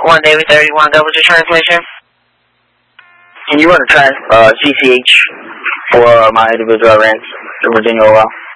1 David 31, double your transmission. Can you run a GCH for my individual rents to Virginia OL?